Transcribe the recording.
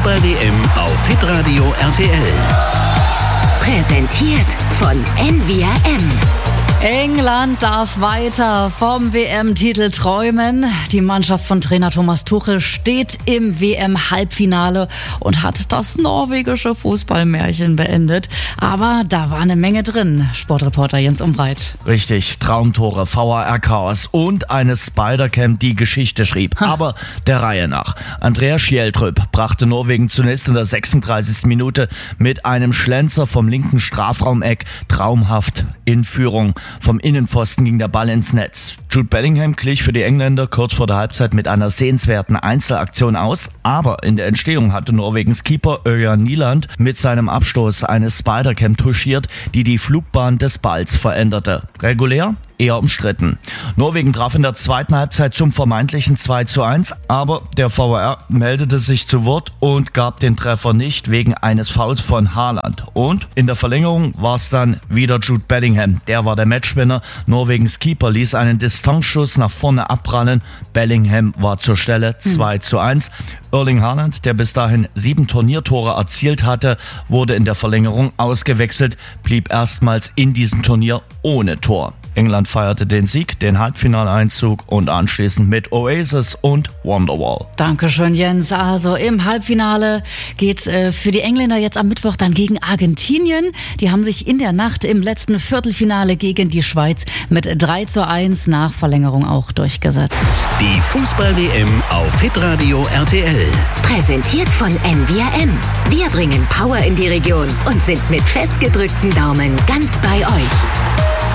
Fußball-WM auf Hitradio RTL. Präsentiert von NVRM. England darf weiter vom WM-Titel träumen. Die Mannschaft von Trainer Thomas Tuchel steht im WM-Halbfinale und hat das norwegische Fußballmärchen beendet. Aber da war eine Menge drin, Sportreporter Jens Umbreit. Richtig, Traumtore, VAR-Chaos und eine Spider-Cam, die Geschichte schrieb. Aber der Reihe nach. Andreas Schjelderup brachte Norwegen zunächst in der 36. Minute mit einem Schlenzer vom linken Strafraumeck traumhaft in Führung. Vom Innenpfosten ging der Ball ins Netz. Jude Bellingham glich für die Engländer kurz vor der Halbzeit mit einer sehenswerten Einzelaktion aus, aber in der Entstehung hatte Norwegens Keeper Ørjan Nyland mit seinem Abstoß eine Spider-Cam touchiert, die die Flugbahn des Balls veränderte. Regulär? Eher umstritten. Norwegen traf in der zweiten Halbzeit zum vermeintlichen 2:1, aber der VAR meldete sich zu Wort und gab den Treffer nicht wegen eines Fouls von Haaland. Und in der Verlängerung war es dann wieder Jude Bellingham. Der war der Matchwinner. Norwegens Keeper ließ einen Distanzschuss nach vorne abprallen. Bellingham war zur Stelle 2:1. Erling Haaland, der bis dahin 7 Turniertore erzielt hatte, wurde in der Verlängerung ausgewechselt, blieb erstmals in diesem Turnier ohne Tor. England feierte den Sieg, den Halbfinaleinzug und anschließend mit Oasis und Wonderwall. Dankeschön, Jens. Also im Halbfinale geht's für die Engländer jetzt am Mittwoch dann gegen Argentinien. Die haben sich in der Nacht im letzten Viertelfinale gegen die Schweiz mit 3:1 nach Verlängerung auch durchgesetzt. Die Fußball-WM auf Hitradio RTL. Präsentiert von NVRM. Wir bringen Power in die Region und sind mit festgedrückten Daumen ganz bei euch.